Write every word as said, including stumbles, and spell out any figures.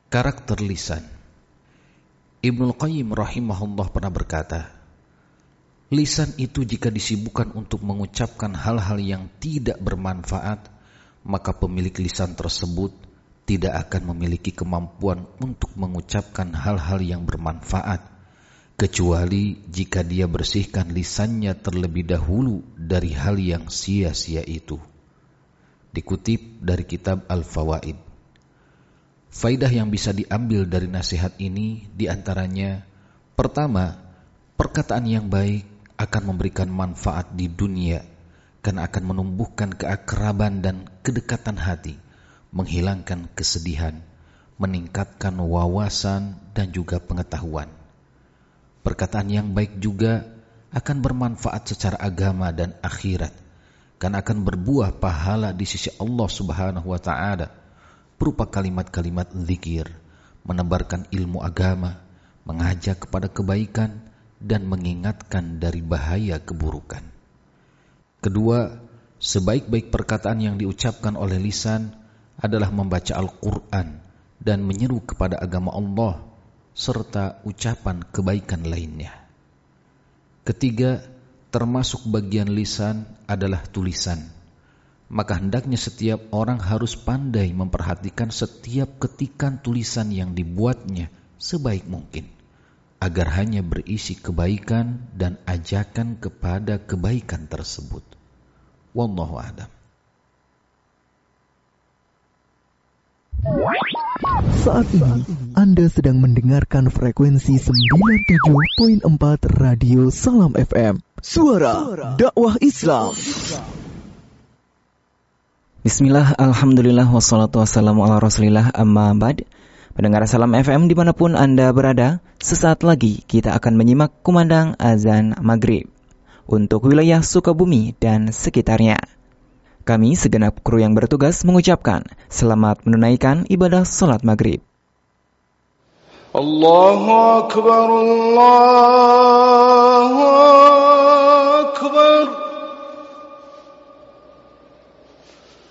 Karakter lisan. Ibnul Qayyim rahimahullah pernah berkata, lisan itu jika disibukkan untuk mengucapkan hal-hal yang tidak bermanfaat, maka pemilik lisan tersebut tidak akan memiliki kemampuan untuk mengucapkan hal-hal yang bermanfaat, kecuali jika dia bersihkan lisannya terlebih dahulu dari hal yang sia-sia itu. Dikutip dari kitab Al-Fawaid. Faidah yang bisa diambil dari nasihat ini diantaranya, pertama, perkataan yang baik akan memberikan manfaat di dunia karena akan menumbuhkan keakraban dan kedekatan hati, menghilangkan kesedihan, meningkatkan wawasan dan juga pengetahuan. Perkataan yang baik juga akan bermanfaat secara agama dan akhirat karena akan berbuah pahala di sisi Allah Subhanahu wa taala berupa kalimat-kalimat zikir, menebarkan ilmu agama, mengajak kepada kebaikan, dan mengingatkan dari bahaya keburukan. Kedua, sebaik-baik perkataan yang diucapkan oleh lisan adalah membaca Al-Quran dan menyeru kepada agama Allah, serta ucapan kebaikan lainnya. Ketiga, termasuk bagian lisan adalah tulisan. Maka hendaknya setiap orang harus pandai memperhatikan setiap ketikan tulisan yang dibuatnya sebaik mungkin, agar hanya berisi kebaikan dan ajakan kepada kebaikan tersebut. Wallahu a'lam. Saat ini Anda sedang mendengarkan frekuensi sembilan puluh tujuh koma empat Radio Salam F M, Suara Dakwah Islam. Bismillah, alhamdulillah, wassalatu wassalamu ala rasulillah, amma ba'd. Pendengar Salam F M dimanapun Anda berada, sesaat lagi kita akan menyimak kumandang azan maghrib untuk wilayah Sukabumi dan sekitarnya. Kami segenap kru yang bertugas mengucapkan selamat menunaikan ibadah salat maghrib. Allahu Akbar, Allah